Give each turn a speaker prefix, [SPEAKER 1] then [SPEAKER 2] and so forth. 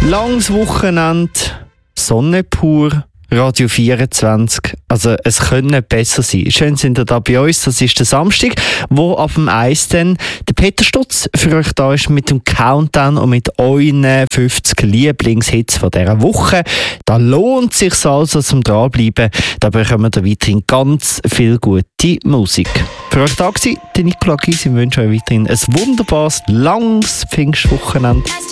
[SPEAKER 1] Langes Wochenende, Sonne pur, Radio 24. Also, es könnte nicht besser sein. Schön sind ihr da bei uns. Das ist der Samstag, wo ab dem 1 dann der Peter Stutz für euch da ist mit dem Countdown und mit euren 50 Lieblingshits von dieser Woche. Da lohnt es sich also zum Dranbleiben. Da bekommen wir weiterhin ganz viel gute Musik. Für euch da war der Nicola Gysi. Ich wünsche euch weiterhin ein wunderbares, langes Pfingstwochenende.